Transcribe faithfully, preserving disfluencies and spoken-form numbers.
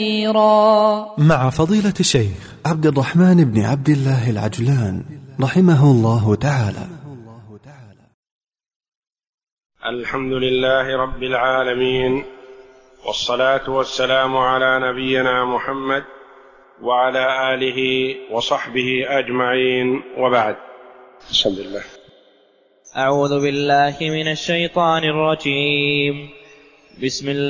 مع فضيلة الشيخ عبد الرحمن بن عبد الله العجلان رحمه الله تعالى. الحمد لله رب العالمين، والصلاة والسلام على نبينا محمد وعلى آله وصحبه أجمعين، وبعد. بسم الله. أعوذ بالله من الشيطان الرجيم. بسم الله